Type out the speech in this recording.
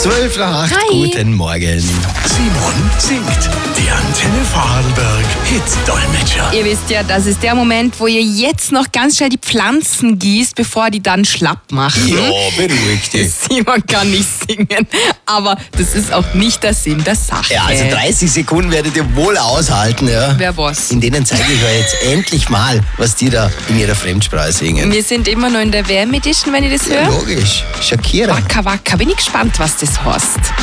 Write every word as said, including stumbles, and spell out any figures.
Zwölf nach acht, Hi. guten Morgen. Simon singt. Die Antenne Vorarlberg Hit-Dolmetscher. Ihr wisst ja, das ist der Moment, wo ihr jetzt noch ganz schnell die Pflanzen gießt, bevor die dann schlapp machen. Ja, beruhig dich. Simon kann nicht singen, aber das ist auch nicht der Sinn der Sache. Ja, also dreißig Sekunden werdet ihr wohl aushalten, ja. Wer was? In denen zeige ich euch jetzt endlich mal, was die da in ihrer Fremdsprache singen. Wir sind immer noch in der W M Edition, wenn ich das Ja, höre. logisch. Shakira. Waka Waka, bin ich gespannt, was das heißt.